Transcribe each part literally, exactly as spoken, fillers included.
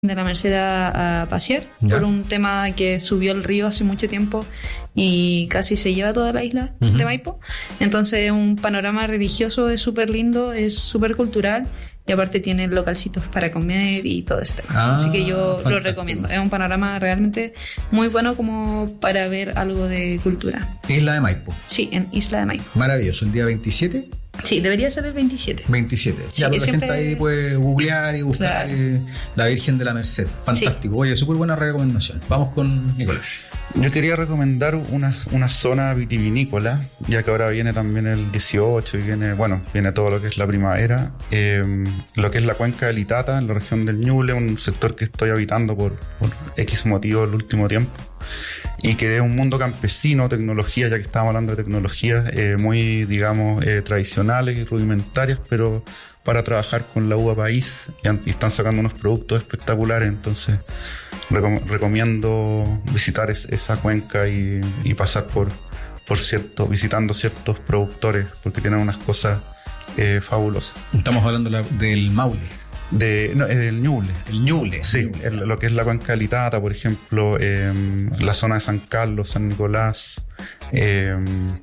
de la Merced a, a pasear Ya. por un tema que subió el río hace mucho tiempo y casi se lleva toda la isla uh-huh. de Maipo. Entonces un panorama religioso es súper lindo, es súper cultural y aparte tiene localcitos para comer y todo ese tema. Ah, Así que yo fantástico. lo recomiendo. Es un panorama realmente muy bueno como para ver algo de cultura. Isla de Maipo. Sí, en Isla de Maipo. Maravilloso. ¿El día veintisiete? Sí, debería ser el veintisiete. veintisiete. Sí, ya, pero la siempre... gente ahí puede googlear y buscar Claro. eh, la Virgen de la Merced. Fantástico. Sí. Oye, súper buena recomendación. Vamos con Nicolás. Yo quería recomendar una, una zona vitivinícola, ya que ahora viene también el dieciocho y viene, bueno, viene todo lo que es la primavera. Eh, lo que es la cuenca del Itata, en la región del Ñuble, un sector que estoy habitando por, por X motivo el último tiempo. Y que es un mundo campesino, tecnología, ya que estábamos hablando de tecnologías eh, muy, digamos, eh, tradicionales y rudimentarias, pero para trabajar con la uva país y, han, y están sacando unos productos espectaculares. Entonces recom- recomiendo visitar es, esa cuenca y, y pasar por, por cierto, visitando ciertos productores porque tienen unas cosas eh, fabulosas. Estamos hablando la, del Maule. De, no, es del Ñuble. El Ñuble. Sí, Ñuble. El, lo que es la cuenca del Itata, por ejemplo, eh, la zona de San Carlos, San Nicolás, eh,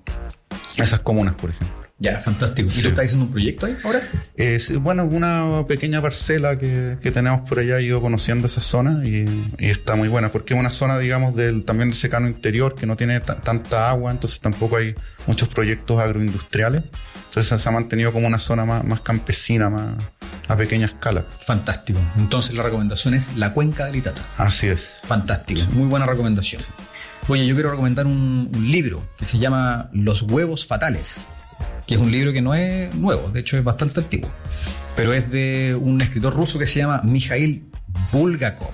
esas comunas, por ejemplo. Ya, fantástico. ¿Y Sí. tú estás haciendo un proyecto ahí ahora? Eh, sí, bueno, una pequeña parcela que, que tenemos por allá, he ido conociendo esa zona y, y está muy buena, porque es una zona, digamos, del, también de secano interior, que no tiene t- tanta agua, entonces tampoco hay muchos proyectos agroindustriales. Entonces se ha mantenido como una zona más, más campesina, más a pequeña escala. Fantástico. Entonces la recomendación es la cuenca del Itata. Así es. Fantástico. Muy buena recomendación. Oye, yo quiero recomendar un, un libro que se llama Los huevos fatales, que es un libro que no es nuevo, de hecho es bastante antiguo, pero es de un escritor ruso que se llama Mikhail Bulgakov.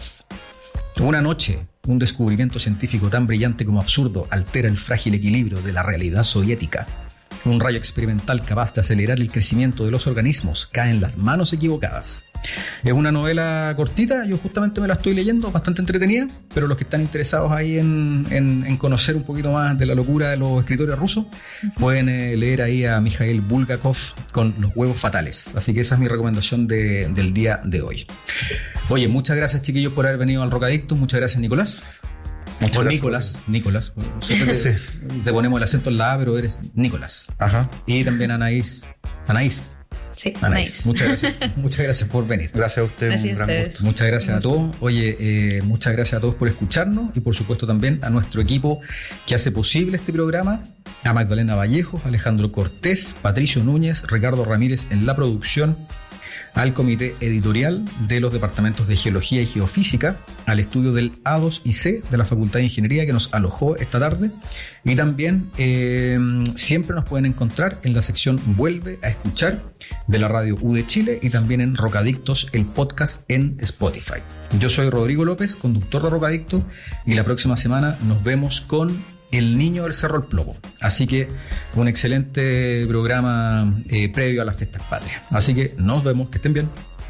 Una noche, un descubrimiento científico tan brillante como absurdo altera el frágil equilibrio de la realidad soviética. Un rayo experimental capaz de acelerar el crecimiento de los organismos cae en las manos equivocadas. Es una novela cortita, yo justamente me la estoy leyendo, bastante entretenida, pero los que están interesados ahí en, en, en conocer un poquito más de la locura de los escritores rusos, uh-huh. pueden eh, leer ahí a Mikhail Bulgakov con Los huevos fatales. Así que esa es mi recomendación de, del día de hoy. Oye, muchas gracias, chiquillos, por haber venido al Rocadicto. Muchas gracias, Nicolás. Muchas o gracias. Nicolás, Nicolás. Siempre te, Sí. te ponemos el acento en la A, pero eres Nicolás. Ajá. Y también Anaís. Anaís. Sí, Anaís. nice. Muchas gracias. Muchas gracias por venir. Gracias a usted, Gracias un a gran ustedes. gusto. Muchas gracias a todos. Oye, eh, muchas gracias a todos por escucharnos y por supuesto también a nuestro equipo que hace posible este programa, a Magdalena Vallejos, Alejandro Cortés, Patricio Núñez, Ricardo Ramírez en la producción, al comité editorial de los departamentos de Geología y Geofísica, al estudio del A dos y C de la Facultad de Ingeniería que nos alojó esta tarde, y también eh, siempre nos pueden encontrar en la sección Vuelve a Escuchar de la Radio U de Chile y también en Rocadictos, el podcast en Spotify. Yo soy Rodrigo López, conductor de Rocadicto, y la próxima semana nos vemos con El Niño del Cerro El Plomo. Así que un excelente programa eh, previo a las fiestas patrias. Así que nos vemos, que estén bien.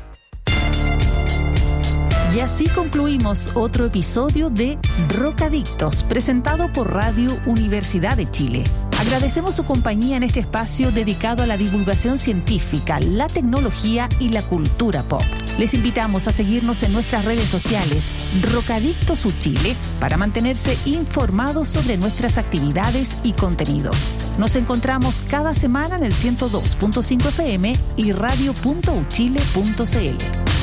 Y así concluimos otro episodio de Rocadictos, presentado por Radio Universidad de Chile. Agradecemos su compañía en este espacio dedicado a la divulgación científica, la tecnología y la cultura pop. Les invitamos a seguirnos en nuestras redes sociales, Rocadictos U Chile, para mantenerse informados sobre nuestras actividades y contenidos. Nos encontramos cada semana en el ciento dos punto cinco F M y radio punto u chile punto c l.